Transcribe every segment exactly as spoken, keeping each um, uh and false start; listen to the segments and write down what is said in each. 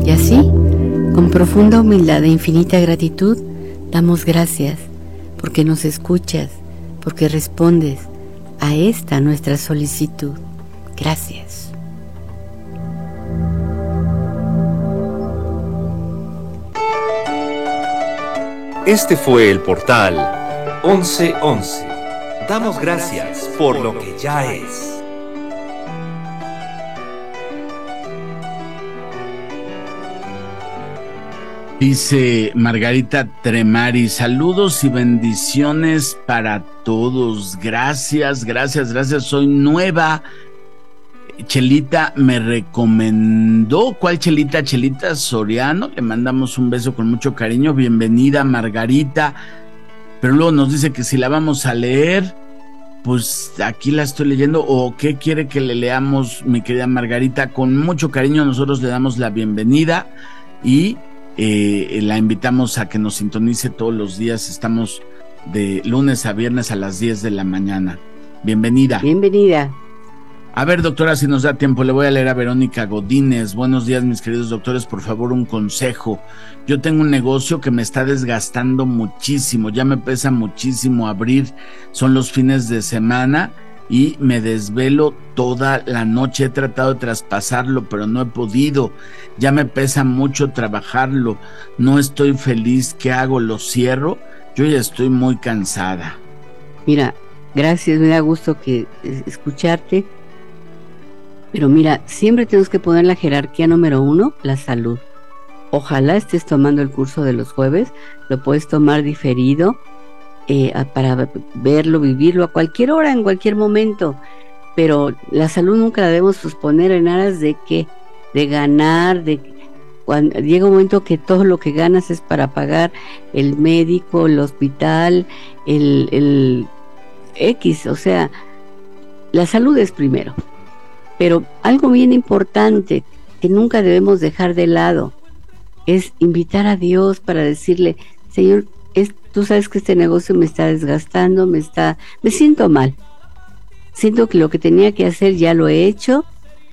Y así, con profunda humildad e infinita gratitud, damos gracias porque nos escuchas, porque respondes a esta nuestra solicitud. Gracias. Este fue el portal once once. Damos gracias por lo que ya es. Dice Margarita Tremari, saludos y bendiciones para todos. Gracias, gracias, gracias. Soy nueva. Chelita me recomendó. ¿Cuál Chelita? Chelita Soriano. Le mandamos un beso con mucho cariño. Bienvenida, Margarita. Pero luego nos dice que si la vamos a leer, pues aquí la estoy leyendo. ¿O qué quiere que le leamos, mi querida Margarita? Con mucho cariño nosotros le damos la bienvenida y Eh, la invitamos a que nos sintonice todos los días. Estamos de lunes a viernes a las diez de la mañana. Bienvenida. Bienvenida. A ver, doctora, si nos da tiempo, le voy a leer a Verónica Godínez. Buenos días, mis queridos doctores, por favor, un consejo. Yo tengo un negocio que me está desgastando muchísimo, ya me pesa muchísimo abrir, son los fines de semana y me desvelo toda la noche. He tratado de traspasarlo, pero no he podido. Ya me pesa mucho trabajarlo. No estoy feliz. ¿Qué hago? ¿Lo cierro? Yo ya estoy muy cansada. Mira, gracias, me da gusto que escucharte. Pero mira, siempre tenemos que poner la jerarquía número uno, la salud. Ojalá estés tomando el curso de los jueves, lo puedes tomar diferido, Eh, para verlo, vivirlo a cualquier hora, en cualquier momento, pero la salud nunca la debemos posponer en aras de que, de ganar, de cuando llega un momento que todo lo que ganas es para pagar el médico, el hospital, el, el X, o sea, la salud es primero, pero algo bien importante que nunca debemos dejar de lado es invitar a Dios para decirle, Señor, es, tú sabes que este negocio me está desgastando, me está, me siento mal, siento que lo que tenía que hacer ya lo he hecho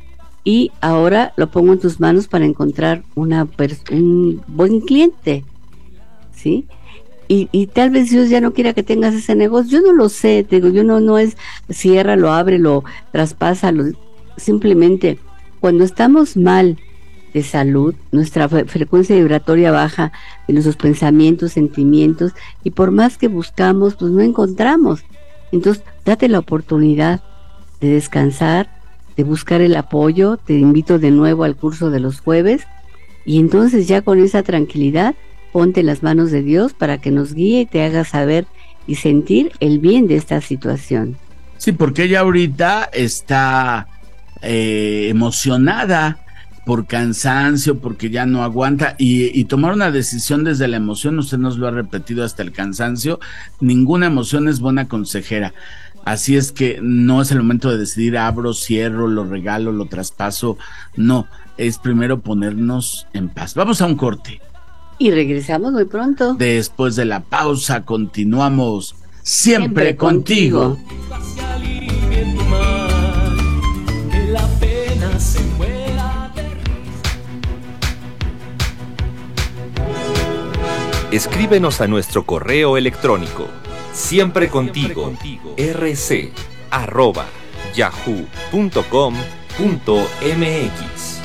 y ahora lo pongo en tus manos para encontrar una pers- un buen cliente, ¿sí? Y, y tal vez Dios ya no quiera que tengas ese negocio, yo no lo sé, te digo, yo no, no es ciérralo, ábrelo, traspásalo, simplemente cuando estamos mal de salud, nuestra fre- frecuencia vibratoria baja de nuestros pensamientos, sentimientos, y por más que buscamos, pues no encontramos. Entonces, date la oportunidad de descansar, de buscar el apoyo. Te invito de nuevo al curso de los jueves, y entonces ya con esa tranquilidad, ponte en las manos de Dios para que nos guíe y te haga saber y sentir el bien de esta situación. Sí, porque ella ahorita está eh, emocionada por cansancio, porque ya no aguanta, y, y tomar una decisión desde la emoción, usted nos lo ha repetido hasta el cansancio, ninguna emoción es buena consejera, así es que no es el momento de decidir, abro, cierro, lo regalo, lo traspaso, no, es primero ponernos en paz. Vamos a un corte. Y regresamos muy pronto. Después de la pausa, continuamos siempre, siempre contigo. contigo. Escríbenos a nuestro correo electrónico siempre contigo rc arroba yahoo punto com punto mx.